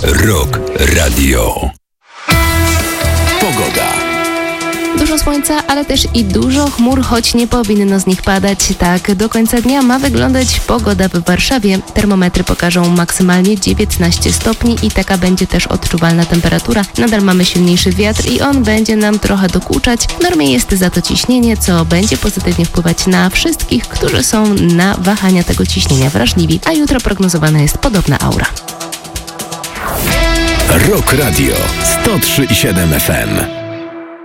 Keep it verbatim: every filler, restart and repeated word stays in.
Rock Radio. Pogoda. Dużo słońca, ale też i dużo chmur, choć nie powinno z nich padać. Tak, do końca dnia ma wyglądać pogoda w Warszawie. Termometry pokażą maksymalnie dziewiętnaście stopni i taka będzie też odczuwalna temperatura. Nadal mamy silniejszy wiatr i on będzie nam trochę dokuczać. W normie jest za to ciśnienie, co będzie pozytywnie wpływać na wszystkich, którzy są na wahania tego ciśnienia wrażliwi. A jutro prognozowana jest podobna aura. Rock Radio sto trzy i siedem F M.